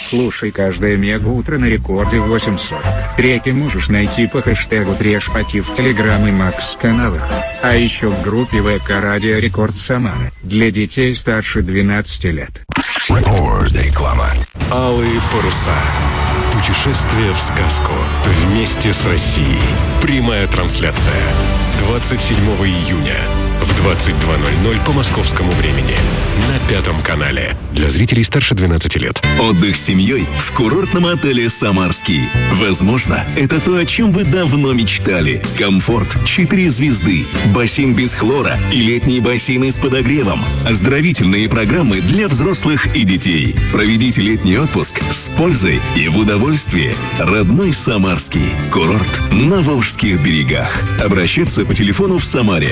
Слушай каждое мега-утро на рекорде 800. Треки можешь найти по хэштегу Трешпати в Телеграм и Макс-каналах. А еще в группе ВК Радио Рекорд Самара для детей старше 12 лет. Реклама. Алые паруса. Путешествие в сказку. Вместе с Россией. Прямая трансляция. 27 июня в 22:00 по московскому времени на 5 канале. Для зрителей старше 12 лет. Отдых с семьей в курортном отеле «Самарский». Возможно, это то, о чем вы давно мечтали. Комфорт, 4 звезды, бассейн без хлора и летние бассейны с подогревом. Оздоровительные программы для взрослых и детей. Проведите летний отпуск с пользой и в удовольствии. Родной Самарский. Курорт на Волжских берегах. Обращаться по телефону в Самаре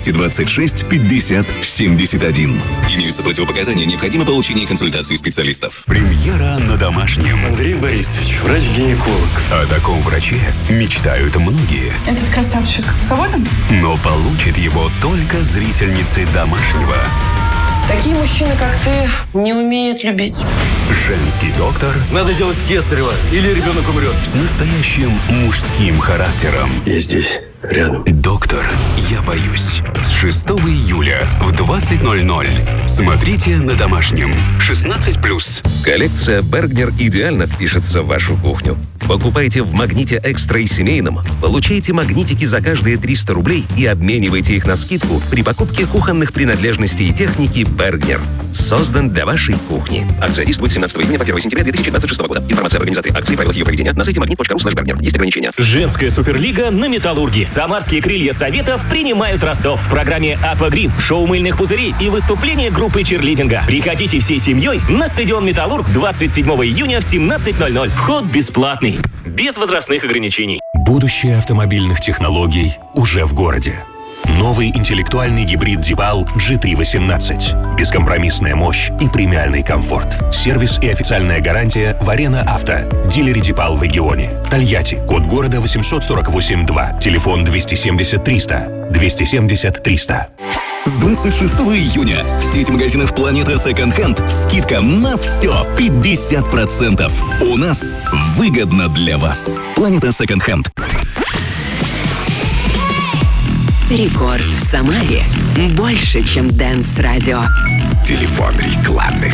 226 50 71. Имеются противопоказания, необходимо получение консультации специалистов. Премьера на домашнем. Андрей Борисович, врач-гинеколог. О таком враче мечтают многие. Этот красавчик свободен? Но получит его только зрительницы домашнего. Такие мужчины, как ты, не умеют любить. Женский доктор Надо делать кесарево, или ребенок умрет. с настоящим мужским характером. Я здесь, рядом. Доктор, я боюсь. С 6 июля в 20:00. Смотрите на домашнем. 16+. Коллекция Бергнер идеально впишется в вашу кухню. Покупайте в Магните Экстра и Семейном, получайте магнитики за каждые 300 рублей и обменивайте их на скидку при покупке кухонных принадлежностей и техники Бергнер. Создан для вашей кухни. Акция действует с 17 июня по 1 сентября 2026 года. Информация об организации акции и правилах ее проведения на сайте magnet.ru/Bergner. Есть ограничения. Женская суперлига на Металлурге. Самарские крылья Советов принимают Ростов. В программе «Аквагрим», шоу мыльных пузырей и выступление группы черлидинга. Приходите всей семьей на стадион «Металлург» 27 июня в 17:00. Вход бесплатный. Без возрастных ограничений. Будущее автомобильных технологий уже в городе. Новый интеллектуальный гибрид Дипал GT18. Бескомпромиссная мощь и премиальный комфорт. Сервис и официальная гарантия в Арена Авто. Дилере Дипал в регионе. Тольятти. Код города 848-2. Телефон 270 300. 270 300. С 26 июня в сети магазинов «Планета Second Hand» скидка на все 50%. У нас выгодно для вас. «Планета Second Hand». Рекорд в Самаре. Больше, чем Дэнс Радио. Телефон рекламный.